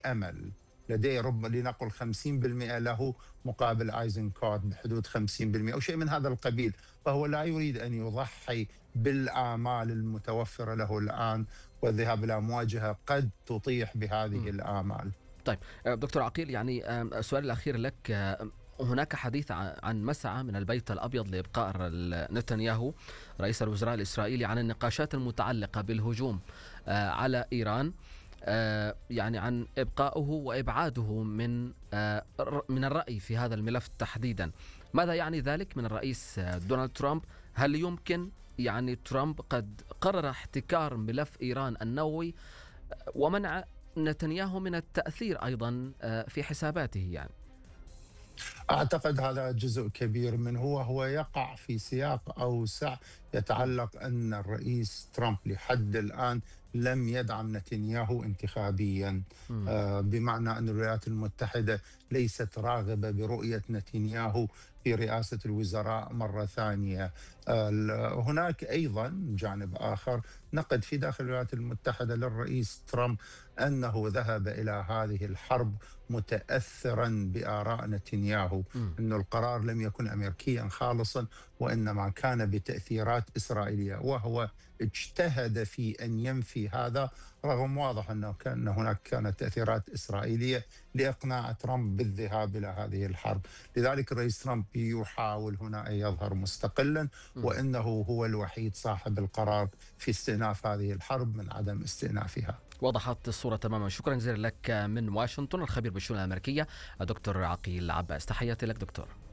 أمل، لديه لنقل 50% له مقابل ايزنكوت بحدود 50% أو شيء من هذا القبيل، فهو لا يريد أن يضحي بالآمال المتوفرة له الآن والذهاب إلى مواجهة قد تطيح بهذه مم. الآمال. طيب دكتور عقيل، يعني السؤال الأخير لك. هناك حديث عن مسعى من البيت الأبيض لإبقاء نتنياهو رئيس الوزراء الإسرائيلي عن النقاشات المتعلقة بالهجوم على إيران، يعني عن إبقائه وإبعاده من الرأي في هذا الملف تحديدا. ماذا يعني ذلك من الرئيس دونالد ترامب؟ هل يمكن، يعني ترامب قد قرر احتكار ملف إيران النووي ومنع نتنياهو من التأثير أيضا في حساباته يعني؟ أعتقد هذا جزء كبير منه، وهو يقع في سياق أوسع م- يتعلق أن الرئيس ترامب لحد الآن لم يدعم نتنياهو انتخابيا. م- بمعنى أن الولايات المتحدة ليست راغبة برؤية نتنياهو في رئاسة الوزراء مرة ثانية. هناك أيضا جانب آخر، نقد في داخل الولايات المتحدة للرئيس ترامب أنه ذهب إلى هذه الحرب متأثرا بآراء نتنياهو، م- أن القرار لم يكن أمريكيا خالصا وإنما كان بتأثيرات إسرائيلية، وهو اجتهد في أن ينفي هذا، رغم واضح أنه كان هناك كانت تأثيرات إسرائيلية لإقناع ترامب بالذهاب إلى هذه الحرب. لذلك الرئيس ترامب يحاول هنا أن يظهر مستقلا، م. وإنه هو الوحيد صاحب القرار في استئناف هذه الحرب من عدم استئنافها. وضحت الصورة تماما. شكرا جزيلا لك من واشنطن الخبير بالشؤون الأمريكية دكتور عقيل عباس. تحياتي لك دكتور.